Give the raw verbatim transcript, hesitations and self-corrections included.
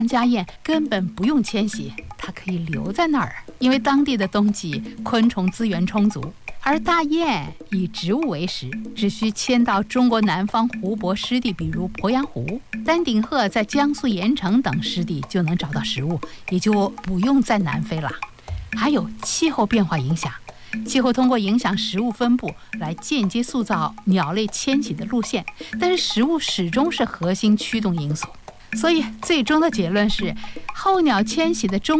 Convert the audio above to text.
家燕根本不用迁徙，它可以留在那儿，因为当地的冬季昆虫资源充足。而大雁以植物为食，只需迁到中国南方湖泊湿地，比如鄱阳湖。丹顶鹤在江苏盐城等湿地就能找到食物，也就不用再南飞了。还有气候变化影响，气候通过影响食物分布来间接塑造鸟类迁徙的路线，但是食物始终是核心驱动因素。所以最终的结论是，候鸟迁徙的终